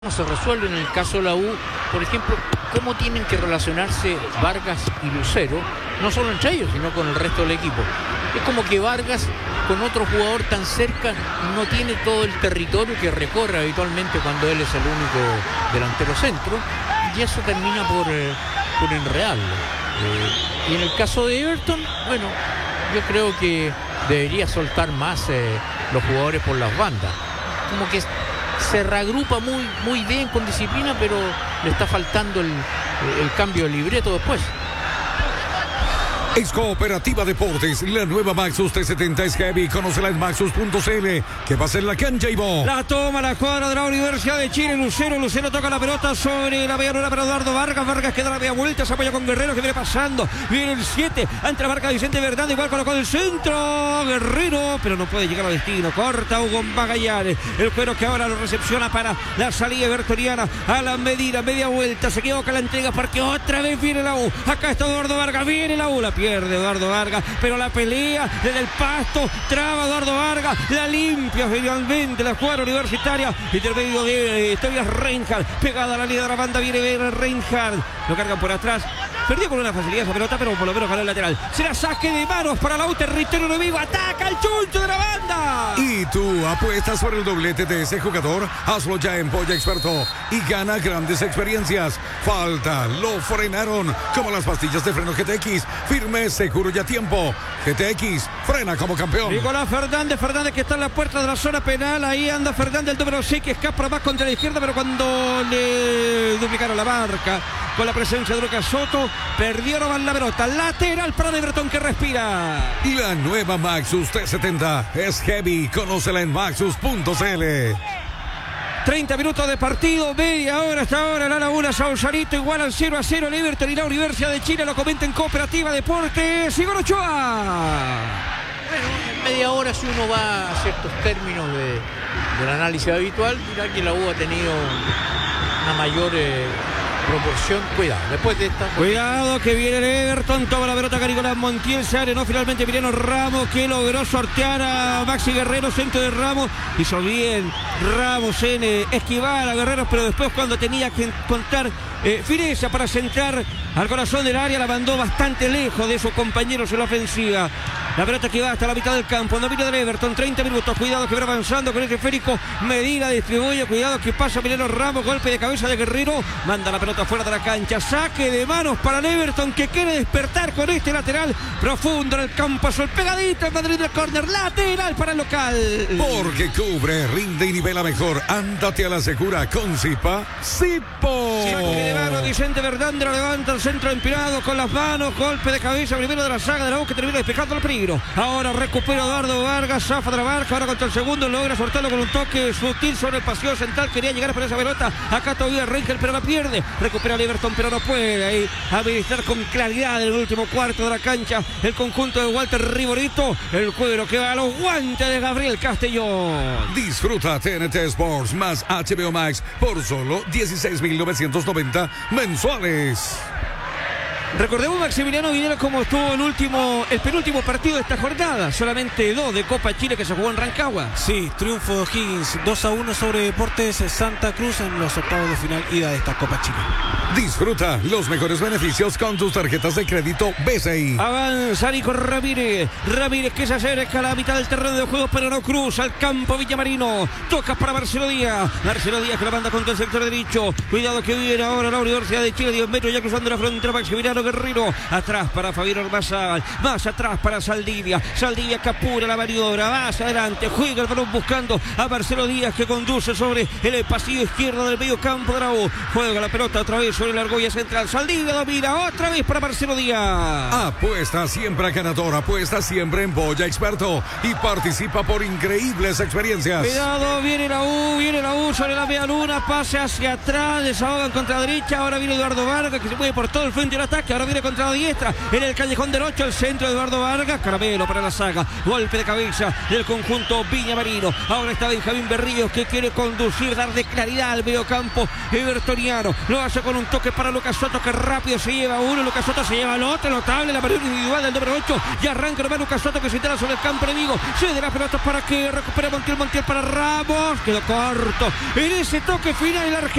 No se resuelve en el caso de la U, por ejemplo, cómo tienen que relacionarse Vargas y Lucero, no solo entre ellos, sino con el resto del equipo. Es como que Vargas, con otro jugador tan cerca, no tiene todo el territorio que recorre habitualmente cuando él es el único delantero centro, y eso termina por enredarlo. Y en el caso de Everton, bueno, yo creo que debería soltar más los jugadores por las bandas. Como que se reagrupa muy bien con disciplina, pero le está faltando el cambio de libreto después. Es Cooperativa Deportes, la nueva Maxus T70 es heavy. Conócela en maxus.cl, que va a ser la cancha y vos. La toma la cuadra de la Universidad de Chile. Lucero toca la pelota sobre la media luna para Eduardo Vargas. Vargas queda la media vuelta, se apoya con Guerrero que viene pasando. Viene el 7, ante la marca de Vicente Verdad, igual colocó el centro. Guerrero, pero no puede llegar a destino. Corta Hugo Magallanes. El cuero que ahora lo recepciona para la salida bertoniana a la medida, media vuelta. Se equivoca la entrega porque otra vez viene la U. Acá está Eduardo Vargas, viene la U. La pierde Eduardo Vargas, pero la pelea desde el pasto, traba Eduardo Vargas, la limpia finalmente la jugada universitaria, intermedio de Tobias Reinhardt, pegada a la línea de la banda, viene Reinhardt, lo cargan por atrás. Perdió con una facilidad esa pelota, pero por lo menos ganó el lateral. Será saque de manos para la U, territorio enemigo. Ataca el chuncho de la banda. Y tú apuestas por el doblete de ese jugador. Hazlo ya en Polla Experto y gana grandes experiencias. Falta, lo frenaron como las pastillas de freno GTX. Firme, seguro y a tiempo. GTX, frena como campeón. Nicolás Fernández que está en la puerta de la zona penal. Ahí anda Fernández, el número 6, que escapa más contra la izquierda, pero cuando le duplicaron la marca con la presencia de Lucas Soto, perdieron la pelota. Lateral para Everton, que respira. La nueva Maxus T70 es heavy. Conócela en maxus.cl. 30 minutos de partido, media hora hasta ahora. La Laguna Sausalito igual al 0-0 el Everton y la Universidad de Chile. Lo comenta en Cooperativa Deportes Igor Ochoa. Bueno, en media hora, si uno va a ciertos términos del análisis habitual, dirá que la U ha tenido una mayor proporción. Cuidado, después de esta. Cuidado que viene el Everton, toma la pelota Nicolás Montiel, se arenó finalmente Emiliano Ramos, que logró sortear a Maxi Guerrero, centro de Ramos. Hizo bien Ramos en esquivar a Guerrero, pero después cuando tenía que encontrar fireza para centrar al corazón del área, la mandó bastante lejos de sus compañeros en la ofensiva. La pelota que va hasta la mitad del campo, dominio del Everton, 30 minutos, cuidado que va avanzando con el esférico, Medina distribuye, cuidado que pasa Emiliano Ramos, golpe de cabeza de Guerrero, manda la pelota fuera de la cancha, saque de manos para el Everton, que quiere despertar con este lateral profundo en el campo, sol pegadito en Madrid del córner, lateral para el local. Porque cubre, rinde y nivela mejor. Ándate a la segura con Zipa Zipo. Saque de mano, Vicente Verdandra levanta el centro empinado con las manos, golpe de cabeza primero de la saga de la U, que termina despejando el peligro. Ahora recupera Eduardo Vargas, zafa de la marca, ahora contra el segundo, logra soltarlo con un toque sutil sobre el paseo central, quería llegar por esa pelota, acá todavía Rangel, pero la pierde, recupera el Everton, pero no puede ahí administrar con claridad en el último cuarto de la cancha el conjunto de Walter Riborito, el cuero que va a los guantes de Gabriel Castellón. Disfruta TNT Sports más HBO Max por solo 16.990 mensuales. Recordemos, Maximiliano Videla, cómo estuvo el penúltimo partido de esta jornada. Solamente 2 de Copa Chile que se jugó en Rancagua. Sí, triunfo de O'Higgins 2-1 sobre Deportes Santa Cruz en los octavos de final ida de esta Copa Chile. Disfruta los mejores beneficios con tus tarjetas de crédito BCI. Avanza Nico Ramírez que se acerca a la mitad del terreno de juego, pero no cruza al campo Villamarino. Toca para Marcelo Díaz que la manda contra el sector derecho. Cuidado que viene ahora la Universidad de Chile, 10 metros ya cruzando la frontera. Maximiliano Guerrero, atrás para Fabián Ormazábal, más atrás para Saldivia que apura la maniobra, más adelante, juega el balón buscando a Marcelo Díaz, que conduce sobre el pasillo izquierdo del medio campo de la U, juega la pelota otra vez sobre la argolla central, Saldivia domina otra vez para Marcelo Díaz. Apuesta siempre a ganador, apuesta siempre en Polla Experto y participa por increíbles experiencias. Cuidado, viene la U sobre la media luna, pase hacia atrás, desahogan contra la derecha, ahora viene Eduardo Vargas que se mueve por todo el frente del ataque. poste, ahora viene contra la diestra, en el callejón del 8, el centro de Eduardo Vargas, Caramelo para la saga, golpe de cabeza del conjunto Villamarino. Ahora está Benjamín Berríos, que quiere conducir, darle claridad al mediocampo evertoniano. Lo hace con un toque para Lucas Soto, que rápido se lleva uno, Lucas Soto se lleva al otro, notable la maniobra individual del número 8, y arranca nomás Lucas Soto, que se instala sobre el campo enemigo, se de las pelotas para que recupere Montiel para Ramos, quedó corto en ese toque final el argentino.